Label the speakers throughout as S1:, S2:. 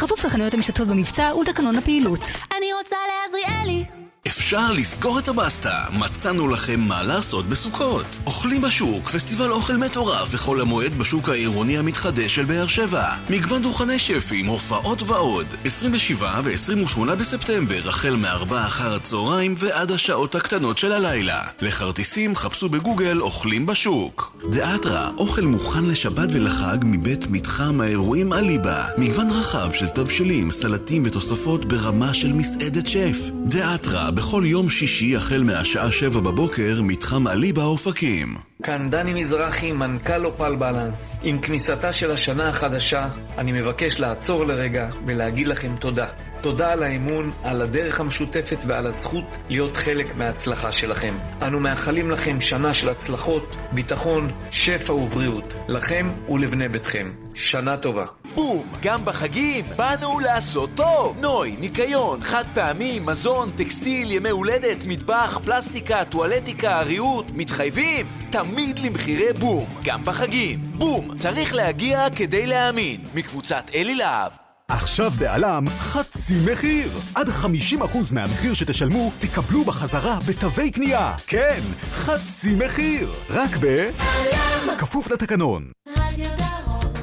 S1: בכפוף לחנויות המשתתפות במבצע ולתקנון הפעילות.
S2: אני רוצה לעזריאלי.
S3: אפשר לסגור את הבסטה, מצאנו לכם מה לעשות בסוכות. אוכלים בשוק, פסטיבל אוכל מטורף וחול המועד בשוק העירוני המתחדש של באר שבע. מגוון דוכני שפים, הופעות ועוד. 27 ו-28 בספטמבר, החל מ-4 אחר הצהריים ועד השעות הקטנות של הלילה. לכרטיסים חפשו בגוגל אוכלים בשוק. דאטרה, אוכל מוכן לשבת ולחג מבית מתחם האירועים אליבה. מגוון רחב של תבשילים, סלטים ותוספות ברמה של מסעדת שף. דאטרה, בכל יום שישי החל מהשעה 7 בבוקר, מתחם אליבה אופקים.
S4: כאן דני מזרחי, מנכ"ל אופל בלנס. עם כניסתה של השנה החדשה, אני מבקש לעצור לרגע ולהגיד לכם תודה. תודה על האמון, על הדרך המשותפת ועל הזכות להיות חלק מההצלחה שלכם. אנו מאחלים לכם שנה של הצלחות, ביטחון, שפע ובריאות. לכם ולבני ביתכם. שנה טובה.
S5: בום! גם בחגים באנו לעשות טוב! נוי, ניקיון, חד פעמי, מזון, טקסטיל, ימי הולדת, מטבח, פלסטיקה, טואלטיקה, ריהוט, מתחייבים? תמיד למחירי בום, גם בחגים. בום! צריך להגיע כדי להאמין. מקבוצת אלי להב.
S6: עכשיו בעלם חצי מחיר. עד 50% מהמחיר שתשלמו תקבלו בחזרה בתווי קנייה. כן, חצי מחיר. רק בעלם. כפוף לתקנון.
S2: רדיו דרום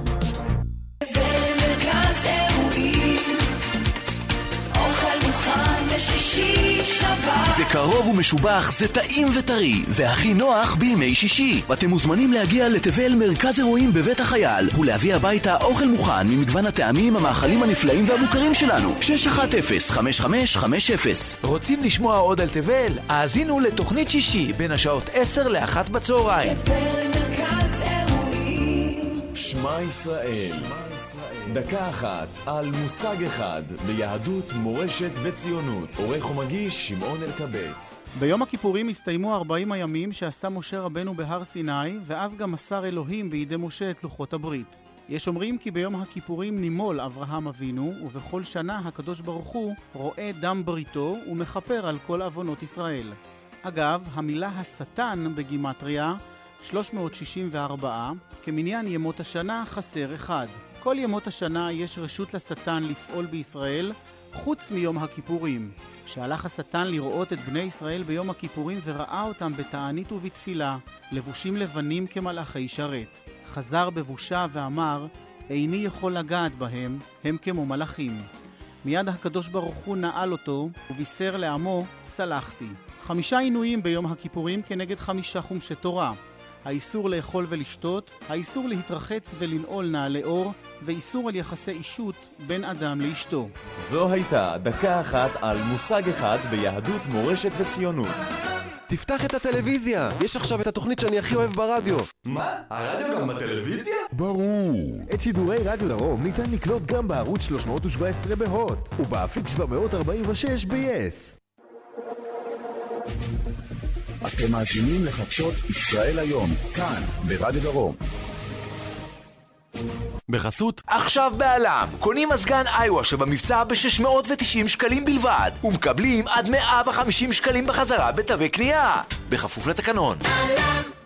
S2: ומרכז אירועים, אוכל מוכן בשישי שבת.
S3: זה קרוב ומשובח, זה טעים וטרי, והכי נוח בימי שישי. ואתם מוזמנים להגיע לתבל מרכז אירועים בבית החייל ולהביא הביתה אוכל מוכן ממגוון הטעמים, המאכלים הנפלאים והמוכרים שלנו. 610-5550.
S5: רוצים לשמוע עוד על תבל? האזינו לתוכנית שישי בין השעות 10 ל-1 בצהריים.
S2: תבל מרכז אירועים.
S7: שמע ישראל. דקה אחת על מושג אחד ביהדות, מורשת וציונות. עורך ומגיש שמעון אלקבץ.
S8: ביום הכיפורים הסתיימו 40 הימים שעשה משה רבנו בהר סיני, ואז גם מסר אלוהים בידי משה את לוחות הברית. יש אומרים כי ביום הכיפורים נימול אברהם אבינו, ובכל שנה הקדוש ברוך הוא רואה דם בריתו ומכפר על כל עוונות ישראל. אגב, המילה השטן בגימטריה 364, כמניין ימות השנה חסר אחד. כל ימות השנה יש רשות לשטן לפעול בישראל, חוץ מיום הכיפורים. שהלך השטן לראות את בני ישראל ביום הכיפורים וראה אותם בתענית ובתפילה, לבושים לבנים כמלאכי שרת. חזר בבושה ואמר, איני יכול לגעת בהם, הם כמו מלאכים. מיד הקדוש ברוך הוא נעל אותו ובישר לעמו, סלחתי. 5 עינויים ביום הכיפורים כנגד 5 חומשי תורה. האיסור לאכול ולשתות, האיסור להתרחץ ולנעול נעלי אור, ואיסור על יחסי אישות בין אדם לאשתו.
S7: זו הייתה דקה אחת על מושג אחד ביהדות, מורשת וציונות.
S9: תפתח את הטלוויזיה, יש עכשיו את התוכנית שאני הכי אוהב ברדיו.
S7: מה? הרדיו גם בטלוויזיה?
S10: ברור. את שידורי רדיו דרום ניתן לקלוט גם בערוץ 317 בהוט, ובאפיק 746 ב-yes.
S11: אתם מאזינים לחדשות ישראל היום, כאן, ברדיו דרום.
S9: בחסות
S5: עכשיו בעלם, קונים מזגן איווה שבמבצע ב-690 שקלים בלבד, ומקבלים עד 150 שקלים בחזרה בתווי קנייה, בכפוף לתקנון.
S2: עלם